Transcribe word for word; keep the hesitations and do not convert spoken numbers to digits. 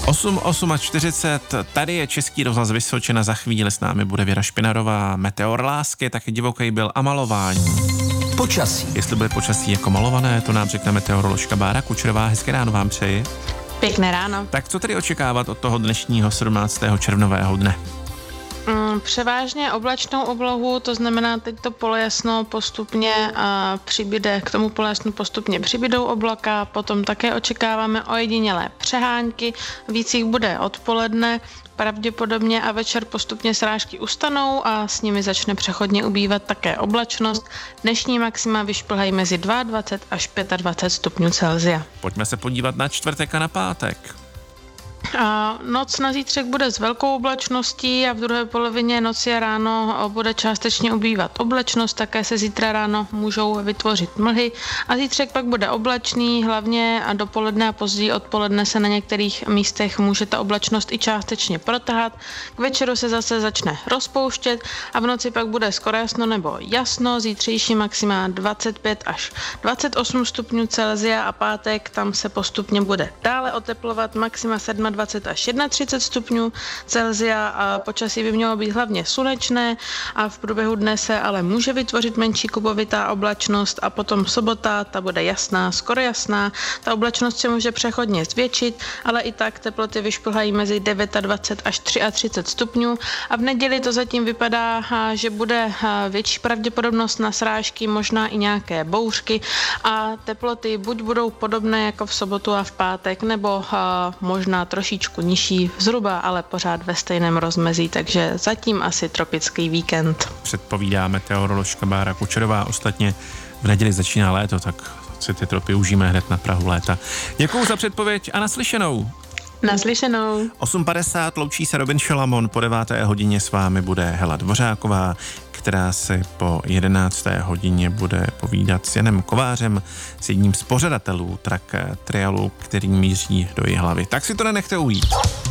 osm čtyřicet osm, tady je Český rozhlas Vysočina, za chvíli s námi bude Věra Špinarová, meteor lásky, taky divoký byl a malování. Počasí. Jestli bude počasí jako malované, to nám řekne meteoroložka Bára Kučerová. Hezké ráno vám přeji. Pěkné ráno. Tak co tedy očekávat od toho dnešního sedmnáctého červnového dne? Mm, převážně oblačnou oblohu, to znamená, teď to polojasno postupně a přibyde, k tomu polojasnu postupně přibydou oblaka, potom také očekáváme ojedinělé přehánky, víc jich bude odpoledne, pravděpodobně a večer postupně srážky ustanou a s nimi začne přechodně ubývat také oblačnost. Dnešní maxima vyšplhají mezi dvacet dva až dvacet pět stupňů Celsia. Pojďme se podívat na čtvrtek a na pátek. A noc na zítřek bude s velkou oblačností a v druhé polovině noci a ráno bude částečně ubývat oblačnost, také se zítra ráno můžou vytvořit mlhy a zítřek pak bude oblačný, hlavně a dopoledne a později odpoledne se na některých místech může ta oblačnost i částečně protrhat. K večeru se zase začne rozpouštět a v noci pak bude skoro jasno nebo jasno, zítřejší maxima dvacet pět až dvacet osm stupňů Celsia a pátek tam se postupně bude dále oteplovat, maxima dvacet sedm až třicet jedna stupňů Celsia a počasí by mělo být hlavně slunečné a v průběhu dne se ale může vytvořit menší kubovitá oblačnost a potom sobota, ta bude jasná, skoro jasná, ta oblačnost se může přechodně zvětšit, ale i tak teploty vyšplhají mezi dvacet devět až třicet tři stupňů a v neděli to zatím vypadá, že bude větší pravděpodobnost na srážky, možná i nějaké bouřky a teploty buď budou podobné jako v sobotu a v pátek, nebo možná trošičku nižší, zhruba, ale pořád ve stejném rozmezí, takže zatím asi tropický víkend. Předpovídá meteoroložka Bára Kučerová, ostatně v neděli začíná léto, tak si ty tropy užijeme hned na prahu léta. Děkuju za předpověď a naslyšenou. Naslyšenou. osm padesát loučí se Robin Šalamon, po deváté hodině s vámi bude Hela Dvořáková, která se po jedenácté hodině bude povídat s Janem Kovářem, s jedním z pořadatelů track trialu, který míří do Jihlavy. Tak si to nenechte ujít.